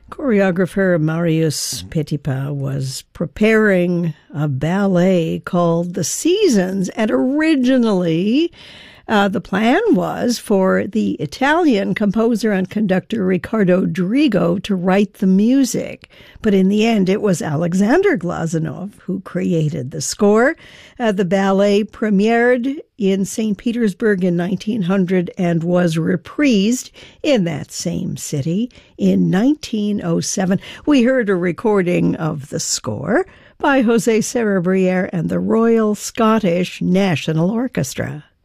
Choreographer Marius Petipa was preparing a ballet called The Seasons, and originally the plan was for the Italian composer and conductor Riccardo Drigo to write the music. But in the end, it was Alexander Glazunov who created the score. The ballet premiered in St. Petersburg in 1900 and was reprised in that same city in 1907. We heard a recording of the score by José Cerebriere and the Royal Scottish National Orchestra.